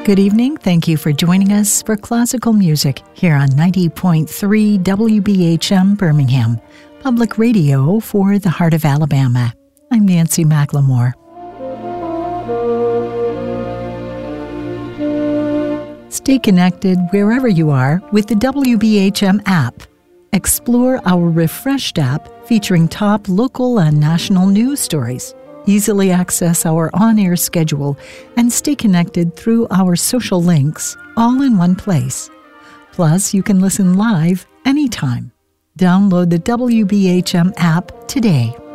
Good evening. Thank you for joining us for classical music here on 90.3 WBHM Birmingham, public radio for the heart of Alabama. I'm Nancy McLemore. Stay connected wherever you are with the WBHM app. Explore our refreshed app featuring top local and national news stories. Easily access our on-air schedule and stay connected through our social links, all in one place. Plus, you can listen live anytime. Download the WBHM app today.